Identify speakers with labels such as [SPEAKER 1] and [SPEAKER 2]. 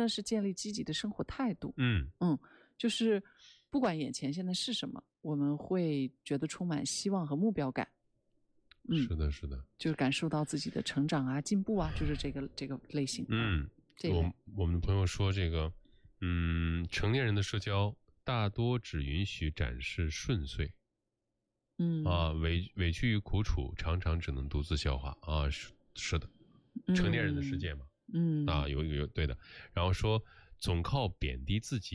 [SPEAKER 1] 呢是建立积极的生活态度。就是不管眼前现在是什么，我们会觉得充满希望和目标感。
[SPEAKER 2] 是的，是的，
[SPEAKER 1] 就是感受到自己的成长啊、进步啊，就是这个类型。
[SPEAKER 2] 我们的朋友说这个，成年人的社交大多只允许展示顺遂。委屈与苦楚常常只能独自消化啊，是的，成年人的世界嘛，有对的。然后说总靠贬低自己